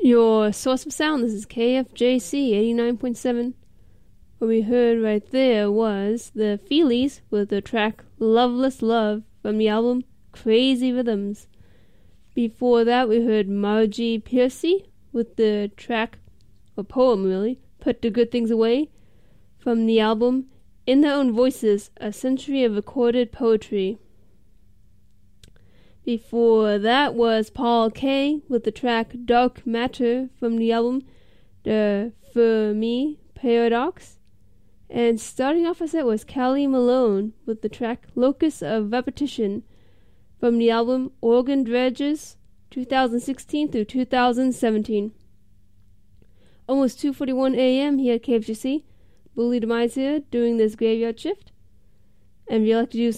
Your source of sound, this is KFJC 89.7. What we heard right there was the Feelies with the track Loveless Love from the album Crazy Rhythms. Before that we heard Margie Piercy with the track, or poem really, Put the Good Things Away from the album In Their Own Voices, A Century of Recorded Poetry. Before that was Paul Kaye with the track Dark Matter from the album The Fermi Paradox. And starting off our set was Callie Malone with the track Locus of Repetition from the album Organ Dredges 2016 through 2017. Almost 2:41 a.m. here at KFGC. Bully Demise here doing this graveyard shift. And if you'd like to do